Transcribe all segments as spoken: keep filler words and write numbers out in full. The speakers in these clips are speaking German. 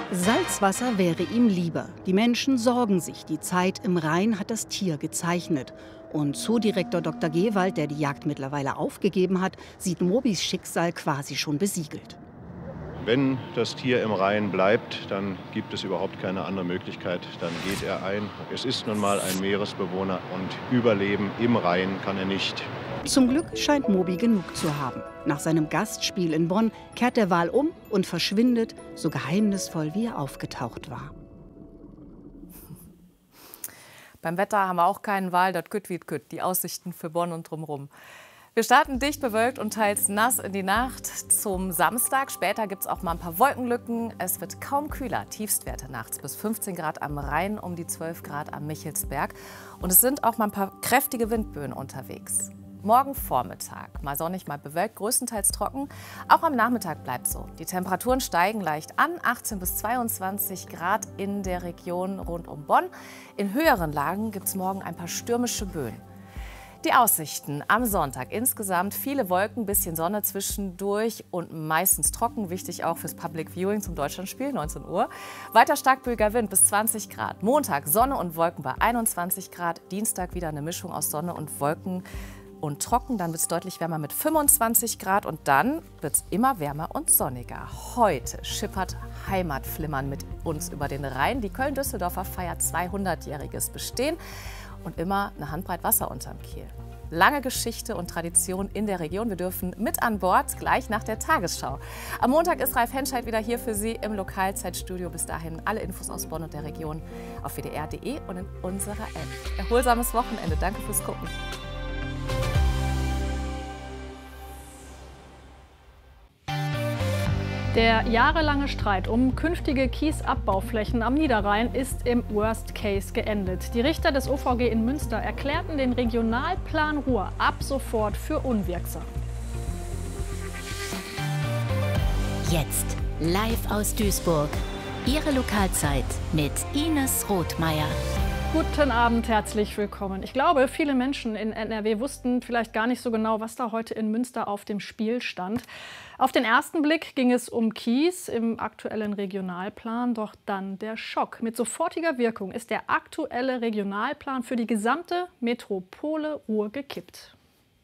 Salzwasser wäre ihm lieber. Die Menschen sorgen sich. Die Zeit im Rhein hat das Tier gezeichnet. Und Zoodirektor Doktor Gewald, der die Jagd mittlerweile aufgegeben hat, sieht Mobis Schicksal quasi schon besiegelt. Wenn das Tier im Rhein bleibt, dann gibt es überhaupt keine andere Möglichkeit. Dann geht er ein. Es ist nun mal ein Meeresbewohner und überleben im Rhein kann er nicht. Zum Glück scheint Mobi genug zu haben. Nach seinem Gastspiel in Bonn kehrt der Wal um und verschwindet, so geheimnisvoll wie er aufgetaucht war. Beim Wetter haben wir auch keinen Wal, das kütt wie kütt, die Aussichten für Bonn und drumherum. Wir starten dicht bewölkt und teils nass in die Nacht zum Samstag. Später gibt es auch mal ein paar Wolkenlücken. Es wird kaum kühler. Tiefstwerte nachts bis fünfzehn Grad am Rhein, um die zwölf Grad am Michelsberg. Und es sind auch mal ein paar kräftige Windböen unterwegs. Morgen Vormittag mal sonnig, mal bewölkt, größtenteils trocken. Auch am Nachmittag bleibt so. Die Temperaturen steigen leicht an, achtzehn bis zweiundzwanzig Grad in der Region rund um Bonn. In höheren Lagen gibt es morgen ein paar stürmische Böen. Die Aussichten am Sonntag insgesamt viele Wolken, bisschen Sonne zwischendurch und meistens trocken. Wichtig auch fürs Public Viewing zum Deutschlandspiel, neunzehn Uhr. Weiter starkböiger Wind bis zwanzig Grad. Montag Sonne und Wolken bei einundzwanzig Grad. Dienstag wieder eine Mischung aus Sonne und Wolken und trocken. Dann wird es deutlich wärmer mit fünfundzwanzig Grad und dann wird es immer wärmer und sonniger. Heute schippert Heimatflimmern mit uns über den Rhein. Die Köln-Düsseldorfer feiert zweihundertjähriges Bestehen. Und immer eine Handbreit Wasser unterm Kiel. Lange Geschichte und Tradition in der Region. Wir dürfen mit an Bord, gleich nach der Tagesschau. Am Montag ist Ralf Henscheid wieder hier für Sie im Lokalzeitstudio. Bis dahin alle Infos aus Bonn und der Region auf w d r punkt d e und in unserer App. Erholsames Wochenende. Danke fürs Gucken. Der jahrelange Streit um künftige Kiesabbauflächen am Niederrhein ist im Worst Case geendet. Die Richter des O V G in Münster erklärten den Regionalplan Ruhr ab sofort für unwirksam. Jetzt live aus Duisburg. Ihre Lokalzeit mit Ines Rothmeier. Guten Abend, herzlich willkommen. Ich glaube, viele Menschen in N R W wussten vielleicht gar nicht so genau, was da heute in Münster auf dem Spiel stand. Auf den ersten Blick ging es um Kies im aktuellen Regionalplan, doch dann der Schock. Mit sofortiger Wirkung ist der aktuelle Regionalplan für die gesamte Metropole Ruhr gekippt.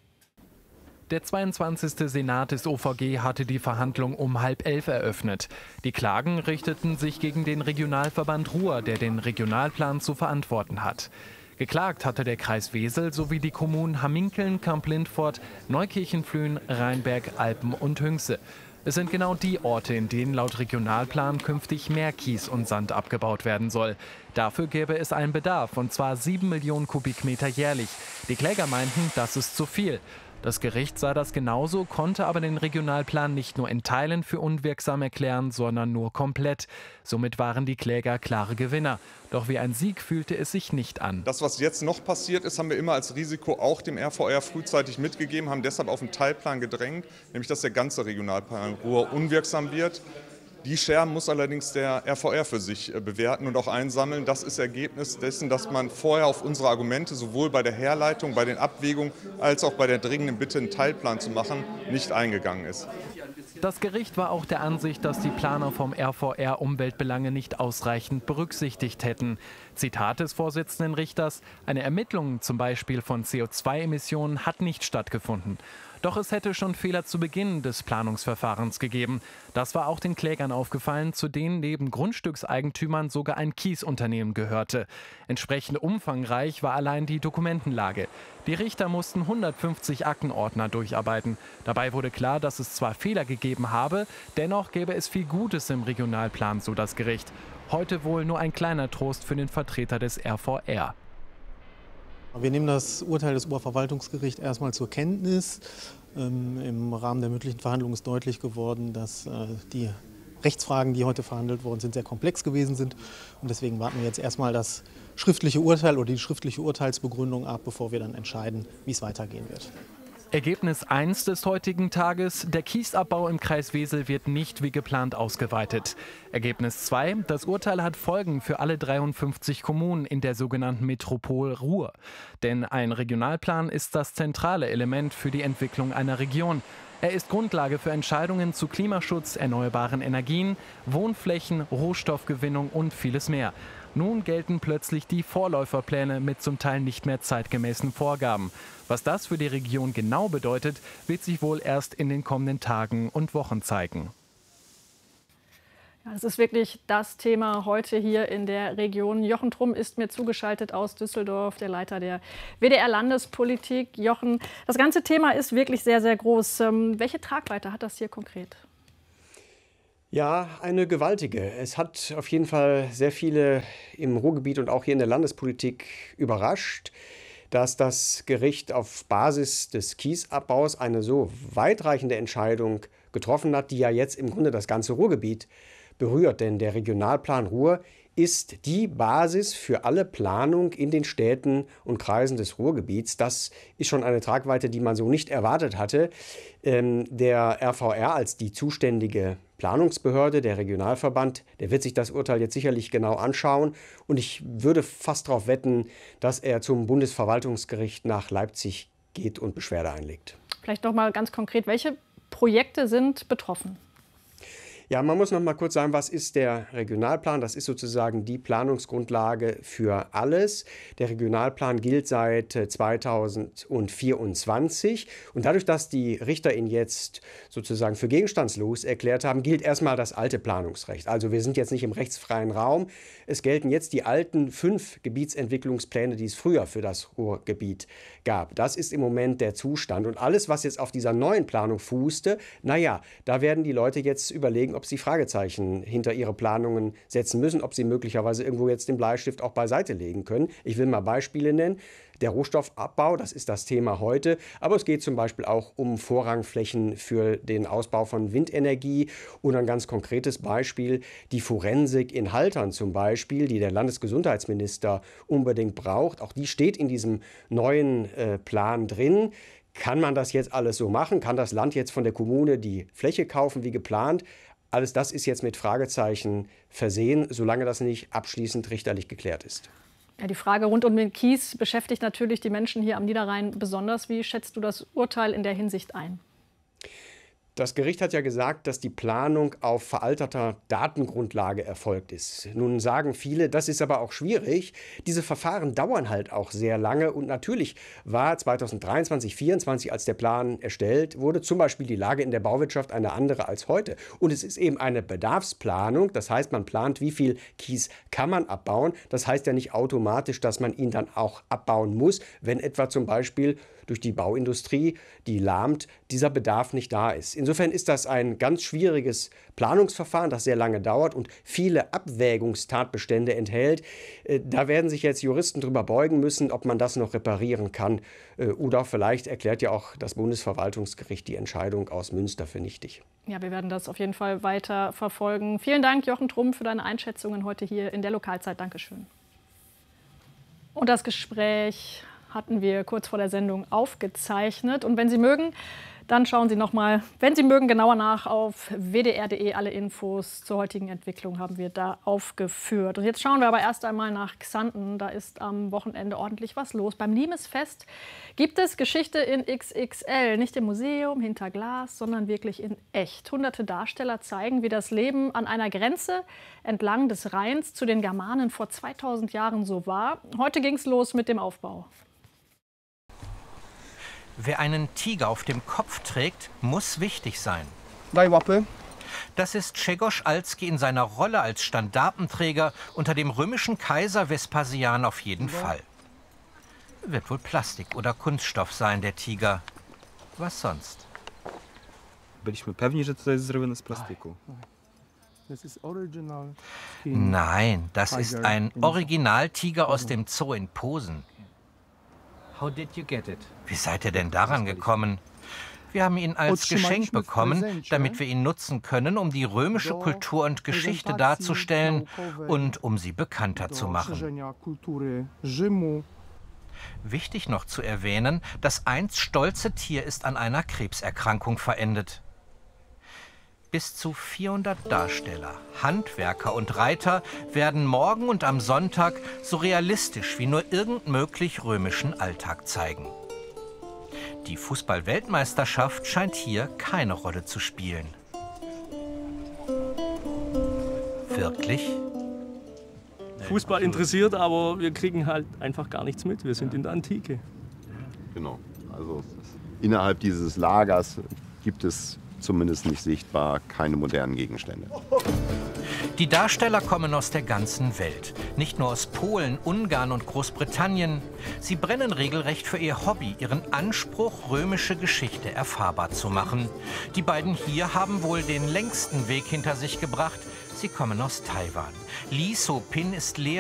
Der zweiundzwanzigste Senat des O V G hatte die Verhandlung um halb elf eröffnet. Die Klagen richteten sich gegen den Regionalverband Ruhr, der den Regionalplan zu verantworten hat. Geklagt hatte der Kreis Wesel sowie die Kommunen Hamminkeln, Kamp-Lindfort, Neukirchen-Flühen, Rheinberg, Alpen und Hünxe. Es sind genau die Orte, in denen laut Regionalplan künftig mehr Kies und Sand abgebaut werden soll. Dafür gäbe es einen Bedarf, und zwar sieben Millionen Kubikmeter jährlich. Die Kläger meinten, das ist zu viel. Das Gericht sah das genauso, konnte aber den Regionalplan nicht nur in Teilen für unwirksam erklären, sondern nur komplett. Somit waren die Kläger klare Gewinner. Doch wie ein Sieg fühlte es sich nicht an. Das, was jetzt noch passiert ist, haben wir immer als Risiko auch dem R V R frühzeitig mitgegeben, haben deshalb auf einen Teilplan gedrängt, nämlich dass der ganze Regionalplan Ruhr unwirksam wird. Die Scherben muss allerdings der R V R für sich bewerten und auch einsammeln. Das ist Ergebnis dessen, dass man vorher auf unsere Argumente sowohl bei der Herleitung, bei den Abwägungen als auch bei der dringenden Bitte, einen Teilplan zu machen, nicht eingegangen ist. Das Gericht war auch der Ansicht, dass die Planer vom R V R Umweltbelange nicht ausreichend berücksichtigt hätten. Zitat des Vorsitzenden Richters: Eine Ermittlung zum Beispiel von C O zwei Emissionen hat nicht stattgefunden. Doch es hätte schon Fehler zu Beginn des Planungsverfahrens gegeben. Das war auch den Klägern aufgefallen, zu denen neben Grundstückseigentümern sogar ein Kiesunternehmen gehörte. Entsprechend umfangreich war allein die Dokumentenlage. Die Richter mussten hundertfünfzig Aktenordner durcharbeiten. Dabei wurde klar, dass es zwar Fehler gegeben habe, dennoch gäbe es viel Gutes im Regionalplan, so das Gericht. Heute wohl nur ein kleiner Trost für den Vertreter des R V R. Wir nehmen das Urteil des Oberverwaltungsgerichts erstmal zur Kenntnis. Ähm, Im Rahmen der mündlichen Verhandlung ist deutlich geworden, dass äh, die Rechtsfragen, die heute verhandelt worden sind, sehr komplex gewesen sind. Und deswegen warten wir jetzt erstmal das schriftliche Urteil oder die schriftliche Urteilsbegründung ab, bevor wir dann entscheiden, wie es weitergehen wird. Ergebnis eins des heutigen Tages: Der Kiesabbau im Kreis Wesel wird nicht wie geplant ausgeweitet. Ergebnis zwei: Das Urteil hat Folgen für alle dreiundfünfzig Kommunen in der sogenannten Metropol Ruhr. Denn ein Regionalplan ist das zentrale Element für die Entwicklung einer Region. Er ist Grundlage für Entscheidungen zu Klimaschutz, erneuerbaren Energien, Wohnflächen, Rohstoffgewinnung und vieles mehr. Nun gelten plötzlich die Vorläuferpläne mit zum Teil nicht mehr zeitgemäßen Vorgaben. Was das für die Region genau bedeutet, wird sich wohl erst in den kommenden Tagen und Wochen zeigen. Das ist wirklich das Thema heute hier in der Region. Jochen Trumm ist mir zugeschaltet aus Düsseldorf, der Leiter der W D R-Landespolitik. Jochen, das ganze Thema ist wirklich sehr, sehr groß. Welche Tragweite hat das hier konkret? Ja, eine gewaltige. Es hat auf jeden Fall sehr viele im Ruhrgebiet und auch hier in der Landespolitik überrascht, dass das Gericht auf Basis des Kiesabbaus eine so weitreichende Entscheidung getroffen hat, die ja jetzt im Grunde das ganze Ruhrgebiet berührt. Denn der Regionalplan Ruhr ist die Basis für alle Planung in den Städten und Kreisen des Ruhrgebiets. Das ist schon eine Tragweite, die man so nicht erwartet hatte. Ähm, der R V R als die zuständige Planungsbehörde, der Regionalverband, der wird sich das Urteil jetzt sicherlich genau anschauen. Und ich würde fast darauf wetten, dass er zum Bundesverwaltungsgericht nach Leipzig geht und Beschwerde einlegt. Vielleicht noch mal ganz konkret, welche Projekte sind betroffen? Ja, man muss noch mal kurz sagen, was ist der Regionalplan? Das ist sozusagen die Planungsgrundlage für alles. Der Regionalplan gilt seit zweitausendvierundzwanzig. Und dadurch, dass die Richter ihn jetzt sozusagen für gegenstandslos erklärt haben, gilt erstmal das alte Planungsrecht. Also wir sind jetzt nicht im rechtsfreien Raum. Es gelten jetzt die alten fünf Gebietsentwicklungspläne, die es früher für das Ruhrgebiet gab. Das ist im Moment der Zustand. Und alles, was jetzt auf dieser neuen Planung fußte, naja, da werden die Leute jetzt überlegen, ob sie Fragezeichen hinter ihre Planungen setzen müssen, ob sie möglicherweise irgendwo jetzt den Bleistift auch beiseite legen können. Ich will mal Beispiele nennen. Der Rohstoffabbau, das ist das Thema heute, aber es geht zum Beispiel auch um Vorrangflächen für den Ausbau von Windenergie und ein ganz konkretes Beispiel, die Forensik in Haltern zum Beispiel, die der Landesgesundheitsminister unbedingt braucht. Auch die steht in diesem neuen äh, Plan drin. Kann man das jetzt alles so machen? Kann das Land jetzt von der Kommune die Fläche kaufen wie geplant? Alles das ist jetzt mit Fragezeichen versehen, solange das nicht abschließend richterlich geklärt ist. Ja, die Frage rund um den Kies beschäftigt natürlich die Menschen hier am Niederrhein besonders. Wie schätzt du das Urteil in der Hinsicht ein? Das Gericht hat ja gesagt, dass die Planung auf veralterter Datengrundlage erfolgt ist. Nun sagen viele, das ist aber auch schwierig. Diese Verfahren dauern halt auch sehr lange. Und natürlich war zweitausenddreiundzwanzig, zweitausendvierundzwanzig, als der Plan erstellt wurde, zum Beispiel die Lage in der Bauwirtschaft eine andere als heute. Und es ist eben eine Bedarfsplanung. Das heißt, man plant, wie viel Kies kann man abbauen. Das heißt ja nicht automatisch, dass man ihn dann auch abbauen muss, wenn etwa zum Beispiel durch die Bauindustrie, die lahmt, dieser Bedarf nicht da ist. Insofern ist das ein ganz schwieriges Planungsverfahren, das sehr lange dauert und viele Abwägungstatbestände enthält. Da werden sich jetzt Juristen drüber beugen müssen, ob man das noch reparieren kann. Oder vielleicht erklärt ja auch das Bundesverwaltungsgericht die Entscheidung aus Münster für nichtig. Ja, wir werden das auf jeden Fall weiter verfolgen. Vielen Dank, Jochen Trumm, für deine Einschätzungen heute hier in der Lokalzeit. Dankeschön. Und das Gespräch hatten wir kurz vor der Sendung aufgezeichnet. Und wenn Sie mögen, dann schauen Sie noch mal, wenn Sie mögen, genauer nach auf w d r punkt de. Alle Infos zur heutigen Entwicklung haben wir da aufgeführt. Und jetzt schauen wir aber erst einmal nach Xanten. Da ist am Wochenende ordentlich was los. Beim Limesfest gibt es Geschichte in X X L. Nicht im Museum, hinter Glas, sondern wirklich in echt. Hunderte Darsteller zeigen, wie das Leben an einer Grenze entlang des Rheins zu den Germanen vor zweitausend Jahren so war. Heute ging es los mit dem Aufbau. Wer einen Tiger auf dem Kopf trägt, muss wichtig sein. Das ist Grzegorz Alski in seiner Rolle als Standartenträger unter dem römischen Kaiser Vespasian auf jeden Fall. Wird wohl Plastik oder Kunststoff sein, der Tiger. Was sonst? Nein, das ist ein Originaltiger aus dem Zoo in Posen. How did you get it? Wie seid ihr denn daran gekommen? Wir haben ihn als Geschenk bekommen, damit wir ihn nutzen können, um die römische Kultur und Geschichte darzustellen und um sie bekannter zu machen. Wichtig noch zu erwähnen, das einst stolze Tier ist an einer Krebserkrankung verendet. Bis zu vierhundert Darsteller, Handwerker und Reiter werden morgen und am Sonntag so realistisch wie nur irgend möglich römischen Alltag zeigen. Die Fußball-Weltmeisterschaft scheint hier keine Rolle zu spielen. Wirklich? Fußball interessiert, aber wir kriegen halt einfach gar nichts mit. Wir sind in der Antike. Genau. Also innerhalb dieses Lagers gibt es zumindest nicht sichtbar keine modernen Gegenstände. Die Darsteller kommen aus der ganzen Welt. Nicht nur aus Polen, Ungarn und Großbritannien. Sie brennen regelrecht für ihr Hobby, ihren Anspruch, römische Geschichte erfahrbar zu machen. Die beiden hier haben wohl den längsten Weg hinter sich gebracht. Sie kommen aus Taiwan. Lee So-pin ist Lehrer